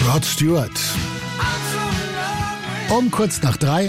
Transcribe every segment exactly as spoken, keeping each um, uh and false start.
Rod Stewart. Um kurz nach drei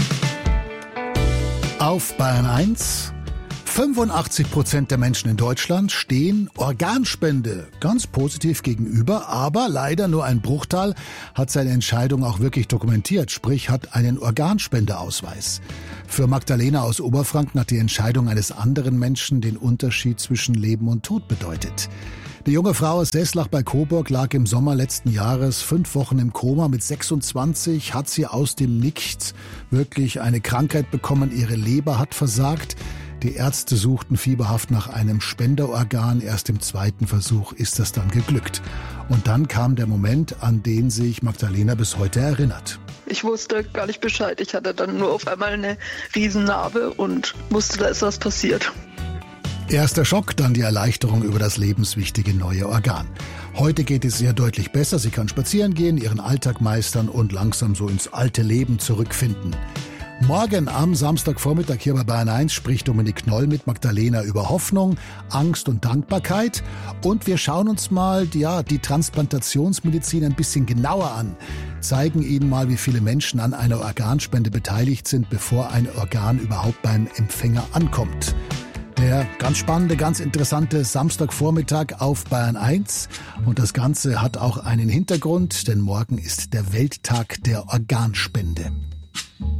auf Bayern eins. fünfundachtzig Prozent der Menschen in Deutschland stehen Organspende ganz positiv gegenüber, aber leider nur ein Bruchteil hat seine Entscheidung auch wirklich dokumentiert, sprich hat einen Organspendeausweis. Für Magdalena aus Oberfranken hat die Entscheidung eines anderen Menschen den Unterschied zwischen Leben und Tod bedeutet. Die junge Frau aus Seslach bei Coburg lag im Sommer letzten Jahres fünf Wochen im Koma. Mit sechsundzwanzig hat sie aus dem Nichts wirklich eine Krankheit bekommen. Ihre Leber hat versagt. Die Ärzte suchten fieberhaft nach einem Spenderorgan. Erst im zweiten Versuch ist das dann geglückt. Und dann kam der Moment, an den sich Magdalena bis heute erinnert. Ich wusste gar nicht Bescheid. Ich hatte dann nur auf einmal eine Riesennarbe und wusste, da ist was passiert. Erst der Schock, dann die Erleichterung über das lebenswichtige neue Organ. Heute geht es ihr deutlich besser. Sie kann spazieren gehen, ihren Alltag meistern und langsam so ins alte Leben zurückfinden. Morgen am Samstagvormittag hier bei Bayern eins spricht Dominik Knoll mit Magdalena über Hoffnung, Angst und Dankbarkeit. Und wir schauen uns mal ja, die Transplantationsmedizin ein bisschen genauer an. Zeigen Ihnen mal, wie viele Menschen an einer Organspende beteiligt sind, bevor ein Organ überhaupt beim Empfänger ankommt. Der ganz spannende, ganz interessante Samstagvormittag auf Bayern eins. Und das Ganze hat auch einen Hintergrund, denn morgen ist der Welttag der Organspende.